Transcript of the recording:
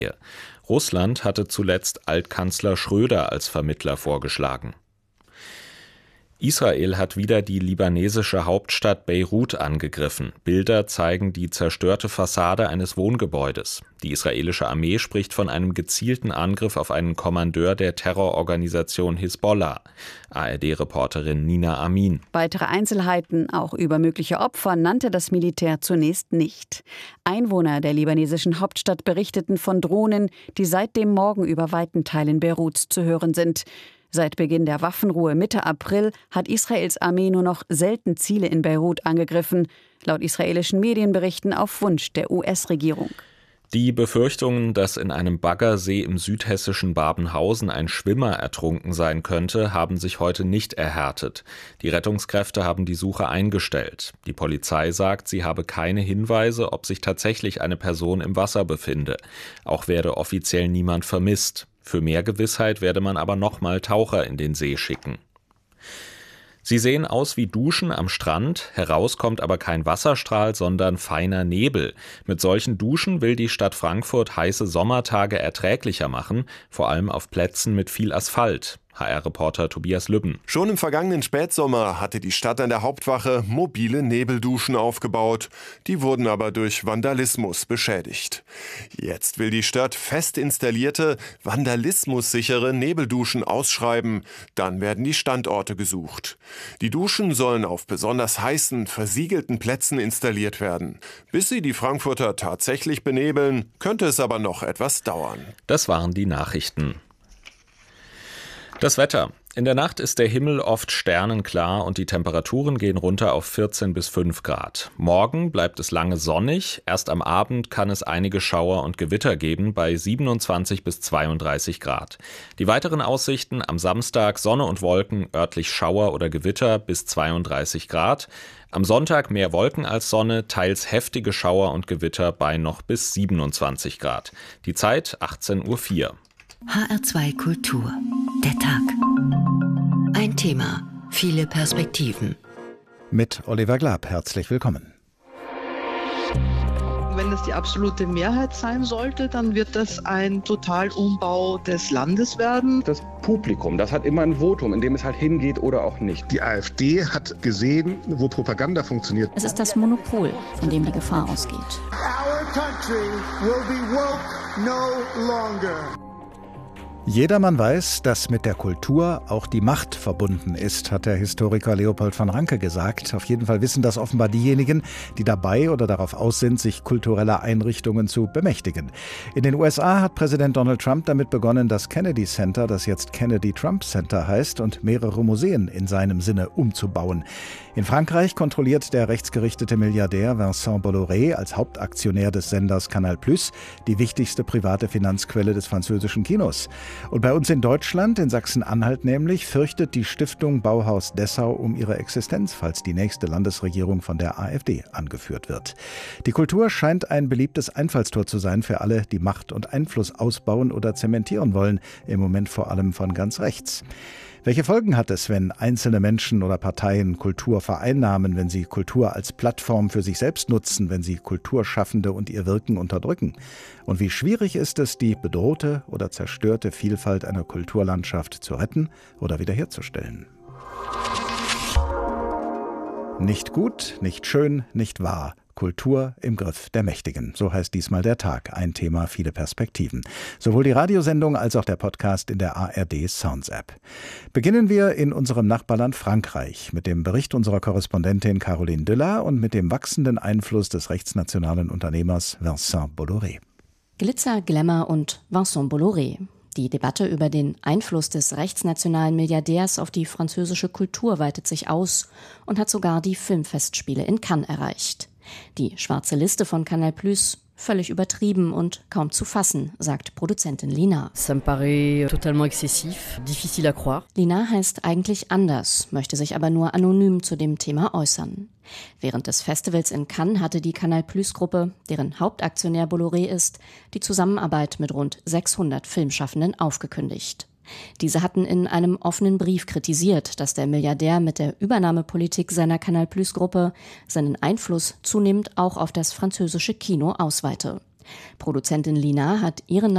Russland hatte zuletzt Altkanzler Schröder als Vermittler vorgeschlagen. Israel hat wieder die libanesische Hauptstadt Beirut angegriffen. Bilder zeigen die zerstörte Fassade eines Wohngebäudes. Die israelische Armee spricht von einem gezielten Angriff auf einen Kommandeur der Terrororganisation Hisbollah. ARD-Reporterin Nina Amin. Weitere Einzelheiten, auch über mögliche Opfer, nannte das Militär zunächst nicht. Einwohner der libanesischen Hauptstadt berichteten von Drohnen, die seit dem Morgen über weiten Teilen Beiruts zu hören sind. Seit Beginn der Waffenruhe Mitte April hat Israels Armee nur noch selten Ziele in Beirut angegriffen, laut israelischen Medienberichten auf Wunsch der US-Regierung. Die Befürchtungen, dass in einem Baggersee im südhessischen Babenhausen ein Schwimmer ertrunken sein könnte, haben sich heute nicht erhärtet. Die Rettungskräfte haben die Suche eingestellt. Die Polizei sagt, sie habe keine Hinweise, ob sich tatsächlich eine Person im Wasser befinde. Auch werde offiziell niemand vermisst. Für mehr Gewissheit werde man aber nochmal Taucher in den See schicken. Sie sehen aus wie Duschen am Strand, heraus kommt aber kein Wasserstrahl, sondern feiner Nebel. Mit solchen Duschen will die Stadt Frankfurt heiße Sommertage erträglicher machen, vor allem auf Plätzen mit viel Asphalt. HR-Reporter Tobias Lübben. Schon im vergangenen Spätsommer hatte die Stadt an der Hauptwache mobile Nebelduschen aufgebaut. Die wurden aber durch Vandalismus beschädigt. Jetzt will die Stadt fest installierte, vandalismussichere Nebelduschen ausschreiben. Dann werden die Standorte gesucht. Die Duschen sollen auf besonders heißen, versiegelten Plätzen installiert werden. Bis sie die Frankfurter tatsächlich benebeln, könnte es aber noch etwas dauern. Das waren die Nachrichten. Das Wetter. In der Nacht ist der Himmel oft sternenklar und die Temperaturen gehen runter auf 14 bis 5 Grad. Morgen bleibt es lange sonnig. Erst am Abend kann es einige Schauer und Gewitter geben bei 27 bis 32 Grad. Die weiteren Aussichten: am Samstag Sonne und Wolken, örtlich Schauer oder Gewitter bis 32 Grad. Am Sonntag mehr Wolken als Sonne, teils heftige Schauer und Gewitter bei noch bis 27 Grad. Die Zeit 18:04 Uhr. HR2 Kultur. Der Tag. Ein Thema, viele Perspektiven. Mit Oliver Glab, herzlich willkommen. Wenn es die absolute Mehrheit sein sollte, dann wird das ein Totalumbau des Landes werden. Das Publikum, das hat immer ein Votum, in dem es halt hingeht oder auch nicht. Die AfD hat gesehen, wo Propaganda funktioniert. Es ist das Monopol, von dem die Gefahr ausgeht. Our country will be woke no longer. Jedermann weiß, dass mit der Kultur auch die Macht verbunden ist, hat der Historiker Leopold von Ranke gesagt. Auf jeden Fall wissen das offenbar diejenigen, die dabei oder darauf aus sind, sich kultureller Einrichtungen zu bemächtigen. In den USA hat Präsident Donald Trump damit begonnen, das Kennedy Center, das jetzt Kennedy Trump Center heißt, und mehrere Museen in seinem Sinne umzubauen. In Frankreich kontrolliert der rechtsgerichtete Milliardär Vincent Bolloré als Hauptaktionär des Senders Canal+ die wichtigste private Finanzquelle des französischen Kinos. Und bei uns in Deutschland, in Sachsen-Anhalt nämlich, fürchtet die Stiftung Bauhaus Dessau um ihre Existenz, falls die nächste Landesregierung von der AfD angeführt wird. Die Kultur scheint ein beliebtes Einfallstor zu sein für alle, die Macht und Einfluss ausbauen oder zementieren wollen, im Moment vor allem von ganz rechts. Welche Folgen hat es, wenn einzelne Menschen oder Parteien Kultur vereinnahmen, wenn sie Kultur als Plattform für sich selbst nutzen, wenn sie Kulturschaffende und ihr Wirken unterdrücken? Und wie schwierig ist es, die bedrohte oder zerstörte Vielfalt einer Kulturlandschaft zu retten oder wiederherzustellen? Nicht gut, nicht schön, nicht wahr. Kultur im Griff der Mächtigen. So heißt diesmal der Tag. Ein Thema, viele Perspektiven. Sowohl die Radiosendung als auch der Podcast in der ARD Sounds App. Beginnen wir in unserem Nachbarland Frankreich mit dem Bericht unserer Korrespondentin Caroline Düller und mit dem wachsenden Einfluss des rechtsnationalen Unternehmers Vincent Bolloré. Glitzer, Glamour und Vincent Bolloré. Die Debatte über den Einfluss des rechtsnationalen Milliardärs auf die französische Kultur weitet sich aus und hat sogar die Filmfestspiele in Cannes erreicht. Die schwarze Liste von Canal+, völlig übertrieben und kaum zu fassen, sagt Produzentin Lina. Ça me paraît totalement excessif, difficile à croire. Lina heißt eigentlich anders, möchte sich aber nur anonym zu dem Thema äußern. Während des Festivals in Cannes hatte die Canal+-Gruppe, deren Hauptaktionär Bolloré ist, die Zusammenarbeit mit rund 600 Filmschaffenden aufgekündigt. Diese hatten in einem offenen Brief kritisiert, dass der Milliardär mit der Übernahmepolitik seiner Canal+-Gruppe seinen Einfluss zunehmend auch auf das französische Kino ausweite. Produzentin Lina hat ihren